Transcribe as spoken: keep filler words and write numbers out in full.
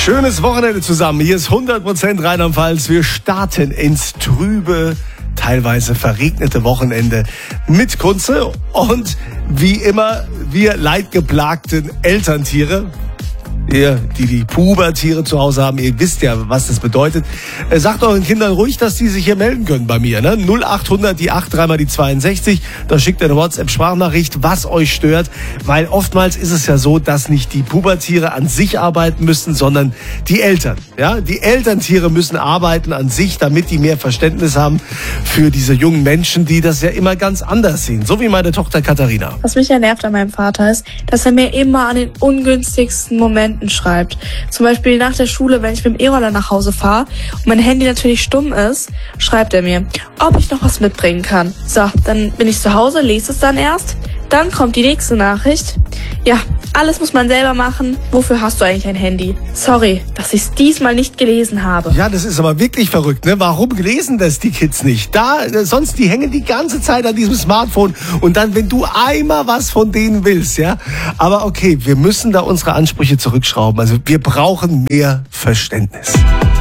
Schönes Wochenende zusammen. Hier ist hundert Prozent Rheinland-Pfalz. Wir starten ins trübe, teilweise verregnete Wochenende mit Kunze und wie immer wir leidgeplagten Elterntiere. Ihr, die die Pubertiere zu Hause haben, ihr wisst ja, was das bedeutet. Äh, sagt euren Kindern ruhig, dass die sich hier melden können bei mir. Ne? null acht hundert, die acht, dreimal die zweiundsechzig. Da schickt ihr eine WhatsApp-Sprachnachricht, was euch stört. Weil oftmals ist es ja so, dass nicht die Pubertiere an sich arbeiten müssen, sondern die Eltern. Ja? Die Elterntiere müssen arbeiten an sich, damit die mehr Verständnis haben für diese jungen Menschen, die das ja immer ganz anders sehen. So wie meine Tochter Katharina. Was mich ja nervt an meinem Vater ist, dass er mir immer an den ungünstigsten Momenten schreibt. Zum Beispiel nach der Schule, wenn ich mit dem E-Roller nach Hause fahre und mein Handy natürlich stumm ist, schreibt er mir, ob ich noch was mitbringen kann. So, dann bin ich zu Hause, lese es dann erst. Dann kommt die nächste Nachricht. Ja, alles muss man selber machen. Wofür hast du eigentlich ein Handy? Sorry, dass ich es diesmal nicht gelesen habe. Ja, das ist aber wirklich verrückt, ne? Warum lesen das die Kids nicht? Da, sonst, die hängen die ganze Zeit an diesem Smartphone und dann, wenn du einmal was von denen willst, ja? Aber okay, wir müssen da unsere Ansprüche zurückschrauben. Also wir brauchen mehr Verständnis.